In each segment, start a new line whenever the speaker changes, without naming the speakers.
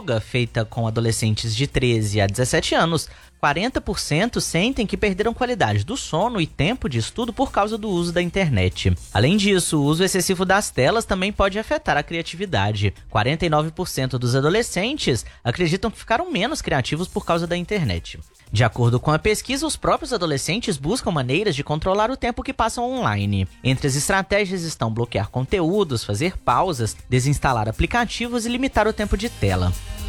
psicóloga feita com adolescentes de 13 a 17 anos, 40% sentem que perderam qualidade do sono e tempo de estudo por causa do uso da internet. Além disso, o uso excessivo das telas também pode afetar a criatividade. 49% dos adolescentes acreditam que ficaram menos criativos por causa da internet. De acordo com a pesquisa, os próprios adolescentes buscam maneiras de controlar o tempo que passam online. Entre as estratégias estão bloquear conteúdos, fazer pausas, desinstalar aplicativos e limitar o tempo de tela.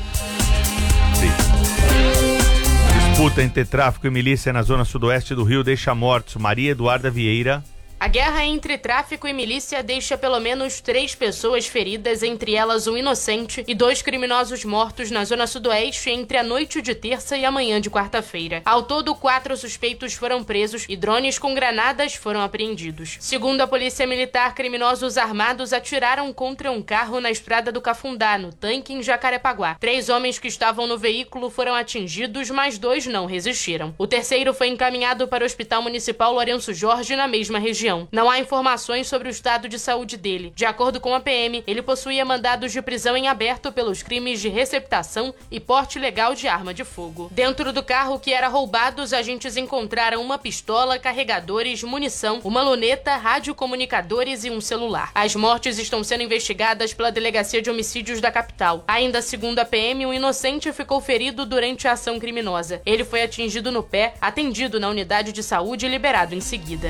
Disputa entre tráfico e milícia na zona sudoeste do Rio deixa mortos. Maria Eduarda Vieira.
A guerra entre tráfico e milícia deixa pelo menos 3 pessoas feridas, entre elas um inocente e 2 criminosos mortos na zona sudoeste entre a noite de terça e a manhã de quarta-feira. Ao todo, 4 suspeitos foram presos e drones com granadas foram apreendidos. Segundo a polícia militar, criminosos armados atiraram contra um carro na estrada do Cafundá, no Tanque, em Jacarepaguá. 3 homens que estavam no veículo foram atingidos, mas 2 não resistiram. O terceiro foi encaminhado para o Hospital Municipal Lourenço Jorge, na mesma região. Não há informações sobre o estado de saúde dele. De acordo com a PM, ele possuía mandados de prisão em aberto pelos crimes de receptação e porte ilegal de arma de fogo. Dentro do carro que era roubado, os agentes encontraram uma pistola, carregadores, munição, uma luneta, radiocomunicadores e um celular. As mortes estão sendo investigadas pela Delegacia de Homicídios da capital. Ainda segundo a PM, um inocente ficou ferido durante a ação criminosa. Ele foi atingido no pé, atendido na unidade de saúde e liberado em seguida.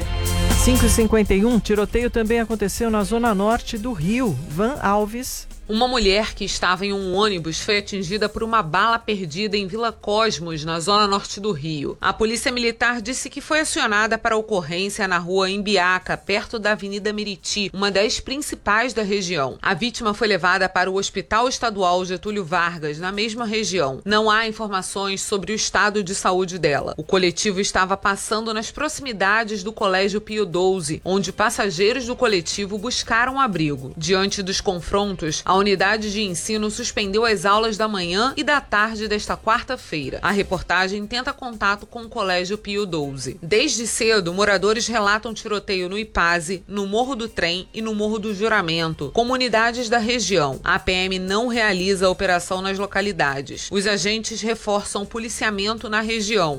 5h51, tiroteio também aconteceu na zona norte do Rio. Van Alves.
Uma mulher que estava em um ônibus foi atingida por uma bala perdida em Vila Cosmos, na zona norte do Rio. A polícia militar disse que foi acionada para a ocorrência na rua Embiaca, perto da Avenida Meriti, uma das principais da região. A vítima foi levada para o Hospital Estadual Getúlio Vargas, na mesma região. Não há informações sobre o estado de saúde dela. O coletivo estava passando nas proximidades do Colégio Pio XII, onde passageiros do coletivo buscaram abrigo. Diante dos confrontos, a unidade de ensino suspendeu as aulas da manhã e da tarde desta quarta-feira. A reportagem tenta contato com o Colégio Pio XII. Desde cedo, moradores relatam tiroteio no Ipaze, no Morro do Trem e no Morro do Juramento, comunidades da região. A PM não realiza a operação nas localidades. Os agentes reforçam o policiamento na região.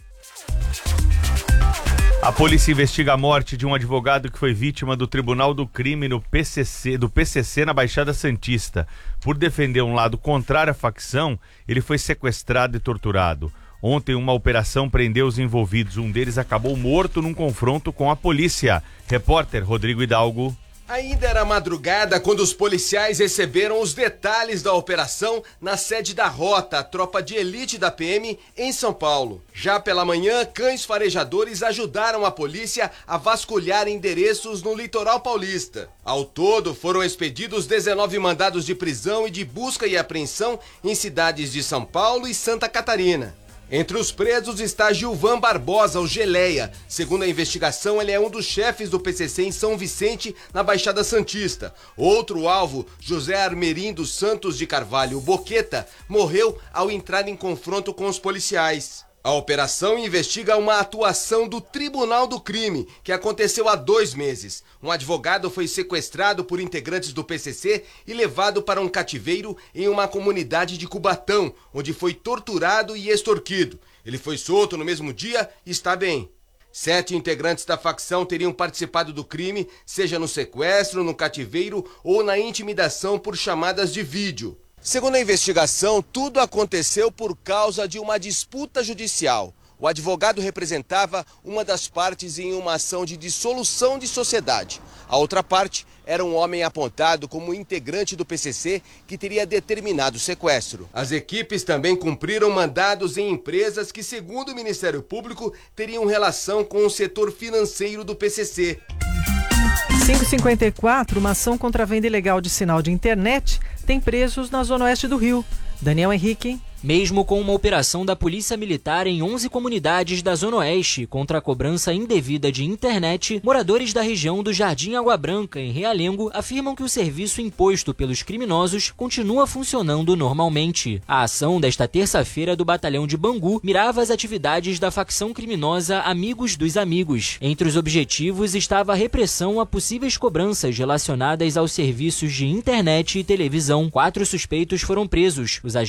A polícia investiga a morte de um advogado que foi vítima do Tribunal do Crime do PCC na Baixada Santista. Por defender um lado contrário à facção, ele foi sequestrado e torturado. Ontem, uma operação prendeu os envolvidos. Um deles acabou morto num confronto com a polícia. Repórter Rodrigo Hidalgo.
Ainda era madrugada quando os policiais receberam os detalhes da operação na sede da Rota, a tropa de elite da PM, em São Paulo. Já pela manhã, cães farejadores ajudaram a polícia a vasculhar endereços no litoral paulista. Ao todo, foram expedidos 19 mandados de prisão e de busca e apreensão em cidades de São Paulo e Santa Catarina. Entre os presos está Gilvan Barbosa, o Geleia. Segundo a investigação, ele é um dos chefes do PCC em São Vicente, na Baixada Santista. Outro alvo, José Armerindo Santos de Carvalho, o Boqueta, morreu ao entrar em confronto com os policiais. A operação investiga uma atuação do Tribunal do Crime, que aconteceu há 2 meses. Um advogado foi sequestrado por integrantes do PCC e levado para um cativeiro em uma comunidade de Cubatão, onde foi torturado e extorquido. Ele foi solto no mesmo dia e está bem. 7 integrantes da facção teriam participado do crime, seja no sequestro, no cativeiro ou na intimidação por chamadas de vídeo. Segundo a investigação, tudo aconteceu por causa de uma disputa judicial. O advogado representava uma das partes em uma ação de dissolução de sociedade. A outra parte era um homem apontado como integrante do PCC que teria determinado o sequestro. As equipes também cumpriram mandados em empresas que, segundo o Ministério Público, teriam relação com o setor financeiro do PCC.
5h54, uma ação contra a venda ilegal de sinal de internet tem presos na zona oeste do Rio. Daniel Henrique.
Mesmo com uma operação da Polícia Militar em 11 comunidades da Zona Oeste contra a cobrança indevida de internet, moradores da região do Jardim Água Branca, em Realengo, afirmam que o serviço imposto pelos criminosos continua funcionando normalmente. A ação desta terça-feira do Batalhão de Bangu mirava as atividades da facção criminosa Amigos dos Amigos. Entre os objetivos estava a repressão a possíveis cobranças relacionadas aos serviços de internet e televisão. 4 suspeitos foram presos. Os